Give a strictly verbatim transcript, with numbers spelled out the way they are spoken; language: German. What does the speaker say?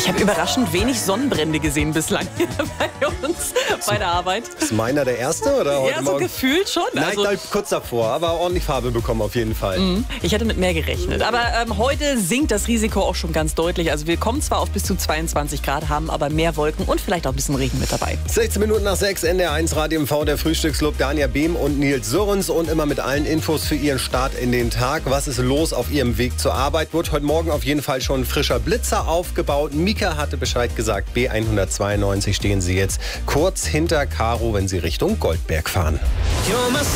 Ich habe überraschend wenig Sonnenbrände gesehen bislang hier bei uns bei der Arbeit. Ist meiner der erste oder heute Ja, so Morgen? gefühlt schon. Nein, Also, halt kurz davor, aber ordentlich Farbe bekommen auf jeden Fall. mh, ich hätte mit mehr gerechnet. Aber ähm, heute sinkt das Risiko auch schon ganz deutlich. Also wir kommen zwar auf bis zu zweiundzwanzig Grad, haben aber mehr Wolken und vielleicht auch ein bisschen Regen mit dabei. sechzehn Minuten nach sechs, N D R eins Radio M V, der Frühstücksclub, Dania Behm und Nils Surrens und immer mit allen Infos für Ihren Start in den Tag. Was ist los auf Ihrem Weg zur Arbeit? Wird heute Morgen auf jeden Fall schon ein frischer Blitzer aufgebaut. Mika hatte Bescheid gesagt, B hundertzweiundneunzig stehen Sie jetzt kurz hinter Karo, wenn Sie Richtung Goldberg fahren.